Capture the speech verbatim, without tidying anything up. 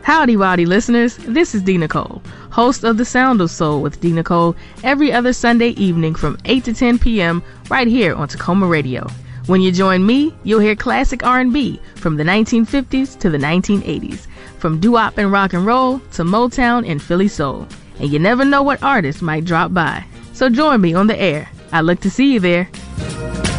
Howdy, wowdy listeners. This is D. Nicole, host of The Sound of Soul with D. Nicole, every other Sunday evening from eight to ten p.m. right here on Tacoma Radio. When you join me, you'll hear classic R and B from the nineteen fifties to the nineteen eighties, from doo-wop and rock and roll to Motown and Philly soul. And you never know what artist might drop by. So join me on the air. I look to see you there.